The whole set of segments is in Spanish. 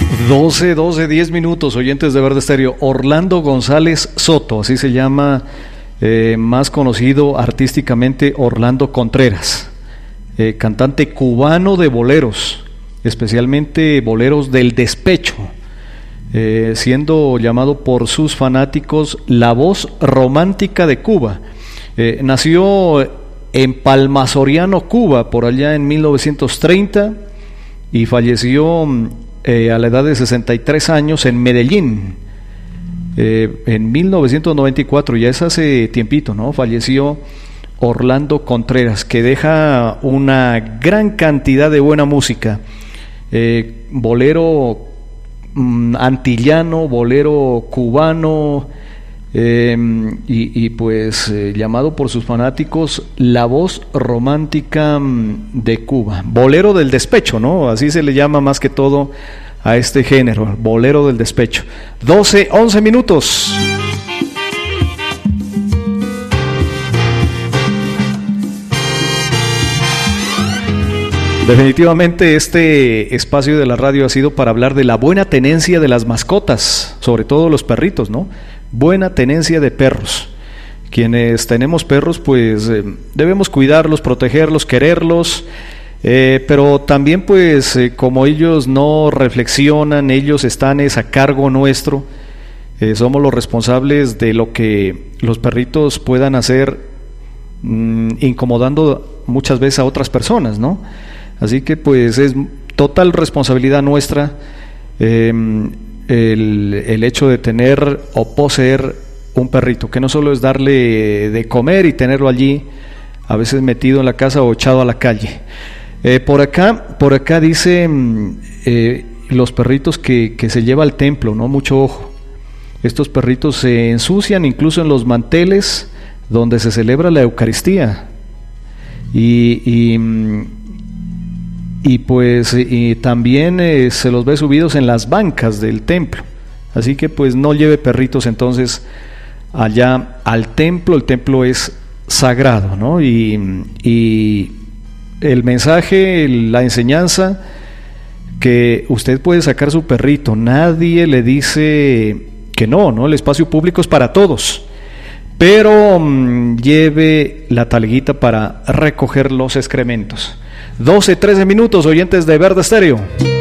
10 minutos, oyentes de Verde Estéreo. Orlando González Soto, así se llama, más conocido artísticamente Orlando Contreras, cantante cubano de boleros, especialmente boleros del despecho, siendo llamado por sus fanáticos la voz romántica de Cuba. Nació en Palma Soriano, Cuba, por allá en 1930, y falleció a la edad de 63 años en Medellín, en 1994, ya es hace tiempito, ¿no? Falleció Orlando Contreras, que deja una gran cantidad de buena música, bolero antillano, bolero cubano, pues llamado por sus fanáticos la voz romántica de Cuba, bolero del despecho, ¿no? Así se le llama más que todo a este género, bolero del despecho. 11 minutos. Definitivamente este espacio de la radio ha sido para hablar de la buena tenencia de las mascotas, sobre todo los perritos, ¿no? Buena tenencia de perros. Quienes tenemos perros, pues debemos cuidarlos, protegerlos, quererlos, pero también pues como ellos no reflexionan, ellos están a cargo nuestro, somos los responsables de lo que los perritos puedan hacer, incomodando muchas veces a otras personas, ¿no? Así que pues es total responsabilidad nuestra el hecho de tener o poseer un perrito, que no solo es darle de comer y tenerlo allí, a veces metido en la casa o echado a la calle. Por acá dice los perritos que se lleva al templo, ¿no? Mucho ojo. Estos perritos se ensucian incluso en los manteles donde se celebra la Eucaristía. Y también se los ve subidos en las bancas del templo. Así que pues no lleve perritos entonces allá al templo. El templo es sagrado, ¿no? Y el mensaje, la enseñanza, que usted puede sacar su perrito, nadie le dice que no, el espacio público es para todos, pero lleve la talguita para recoger los excrementos. 13 minutos, oyentes de Verde Estéreo.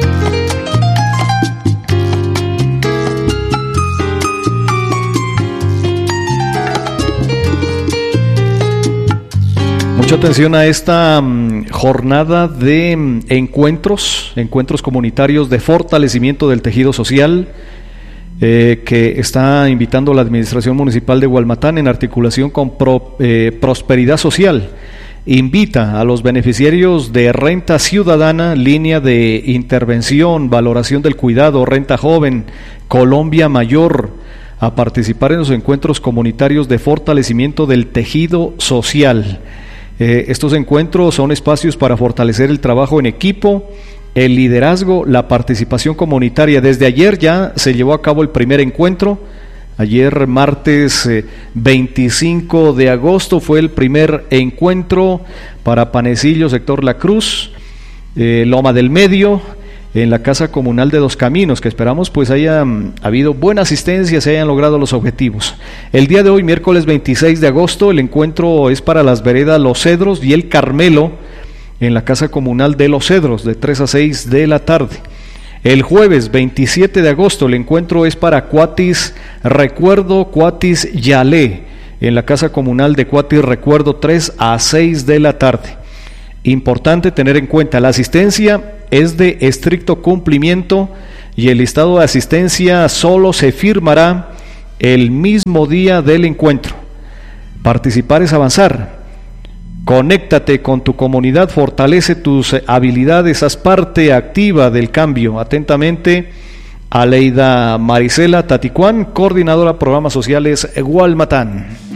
Mucha atención a esta jornada de encuentros comunitarios de fortalecimiento del tejido social, que está invitando la Administración Municipal de Gualmatán en articulación con Prosperidad Social. Invita a los beneficiarios de Renta Ciudadana, Línea de Intervención, Valoración del Cuidado, Renta Joven, Colombia Mayor, a participar en los encuentros comunitarios de fortalecimiento del tejido social. Estos encuentros son espacios para fortalecer el trabajo en equipo, el liderazgo, la participación comunitaria. Desde ayer ya se llevó a cabo el primer encuentro. Ayer, martes 25 de agosto, fue el primer encuentro para Panecillo, sector La Cruz, Loma del Medio, en la Casa Comunal de Dos Caminos, que esperamos pues haya habido buena asistencia, se hayan logrado los objetivos. El día de hoy, miércoles 26 de agosto, el encuentro es para las veredas Los Cedros y El Carmelo, en la Casa Comunal de Los Cedros, de 3 a 6 de la tarde. El jueves 27 de agosto el encuentro es para Cuatis Recuerdo, Cuatis Yalé, en la Casa Comunal de Cuatis Recuerdo, 3 a 6 de la tarde. Importante tener en cuenta, la asistencia es de estricto cumplimiento y el listado de asistencia solo se firmará el mismo día del encuentro. Participar es avanzar. Conéctate con tu comunidad, fortalece tus habilidades, haz parte activa del cambio. Atentamente, Aleida Marisela Taticuán, coordinadora de Programas Sociales Gualmatán.